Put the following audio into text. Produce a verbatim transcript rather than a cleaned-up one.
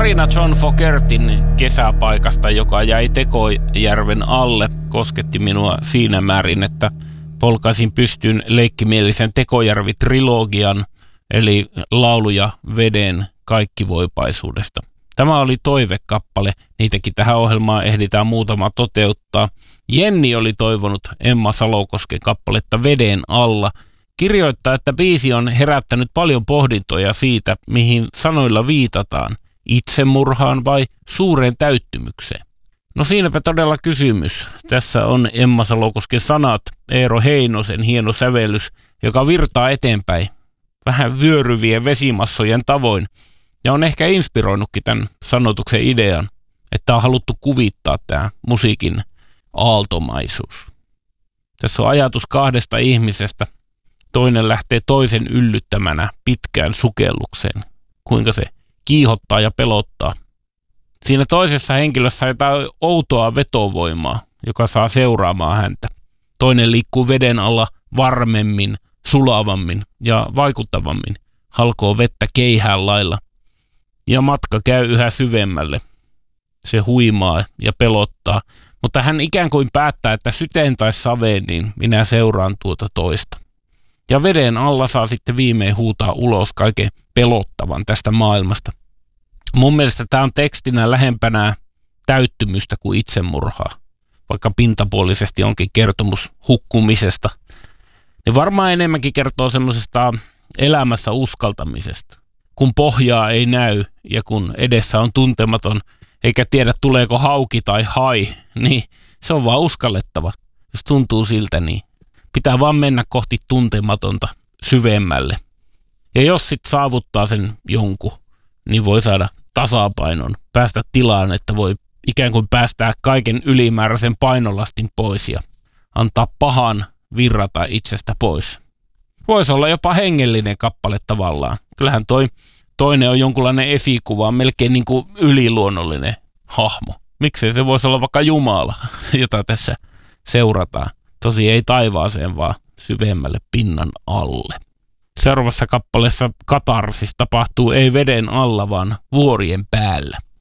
Tarina John Fogertin kesäpaikasta, joka jäi Tekojärven alle, kosketti minua siinä määrin, että polkaisin pystyyn leikkimielisen Tekojärvi-trilogian, eli lauluja veden kaikkivoipaisuudesta. Tämä oli toivekappale, niitäkin tähän ohjelmaan ehditään muutama toteuttaa. Jenni oli toivonut Emma Salokosken kappaletta Veden alla. Kirjoittaa, että biisi on herättänyt paljon pohdintoja siitä, mihin sanoilla viitataan, itsemurhaan vai suureen täyttymykseen. No siinäpä todella kysymys. Tässä on Emma Salokosken sanat, Eero Heinosen hieno sävellys, joka virtaa eteenpäin vähän vyöryvien vesimassojen tavoin. Ja on ehkä inspiroinutkin tämän sanotuksen idean, että on haluttu kuvittaa tämä musiikin aaltomaisuus. Tässä on ajatus kahdesta ihmisestä. Toinen lähtee toisen yllyttämänä pitkään sukellukseen. Kuinka se kiihottaa ja pelottaa. Siinä toisessa henkilössä on jotain outoa vetovoimaa, joka saa seuraamaan häntä. Toinen liikkuu veden alla varmemmin, sulavammin ja vaikuttavammin. Halkoo vettä keihään lailla. Ja matka käy yhä syvemmälle. Se huimaa ja pelottaa, mutta hän ikään kuin päättää, että syteen tai saveen, niin minä seuraan tuota toista. Ja veden alla saa sitten viimein huutaa ulos kaiken pelottavan tästä maailmasta. Mun mielestä tämä on tekstinä lähempänä täyttymystä kuin itsemurhaa. Vaikka pintapuolisesti onkin kertomus hukkumisesta. Niin varmaan enemmänkin kertoo semmoisesta elämässä uskaltamisesta. Kun pohjaa ei näy ja kun edessä on tuntematon, eikä tiedä tuleeko hauki tai hai, niin se on vaan uskallettava. Jos tuntuu siltä, niin pitää vaan mennä kohti tuntematonta syvemmälle. Ja jos sit saavuttaa sen jonkun, niin voi saada tasapainon, päästä tilaan, että voi ikään kuin päästää kaiken ylimääräisen painolastin pois ja antaa pahan virrata itsestä pois. Voisi olla jopa hengellinen kappale tavallaan. Kyllähän toi toinen on jonkunlainen esikuva, melkein niin kuin yliluonnollinen hahmo. Miksei se voisi olla vaikka Jumala, jota tässä seurataan. Tosi ei taivaaseen, vaan syvemmälle pinnan alle. Seuraavassa kappaleessa katarsis tapahtuu ei veden alla, vaan vuorien päällä.